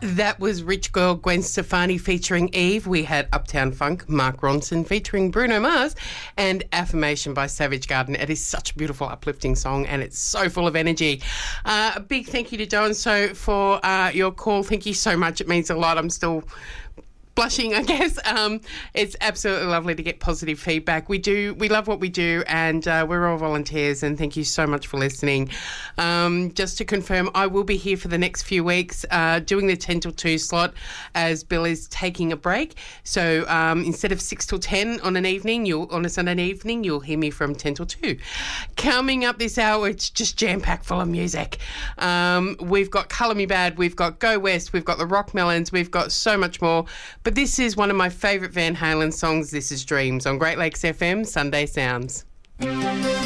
That was Rich Girl Gwen Stefani featuring Eve. We had Uptown Funk, Mark Ronson featuring Bruno Mars, and Affirmation by Savage Garden. It is such a beautiful, uplifting song, and it's so full of energy. A big thank you to Joe and So for your call. Thank you so much. It means a lot. I'm still blushing, I guess. It's absolutely lovely to get positive feedback. We love what we do, and we're all volunteers, and thank you so much for listening. Just to confirm, I will be here for the next few weeks doing the 10 till 2 slot as Bill is taking a break. So instead of 6 till 10 on a Sunday evening, you'll hear me from 10 till 2. Coming up this hour, it's just jam-packed full of music. We've got Colour Me Bad, we've got Go West, we've got the Rock Melons, we've got so much more. But this is one of my favourite Van Halen songs. This is Dreams on Great Lakes FM, Sunday Sounds.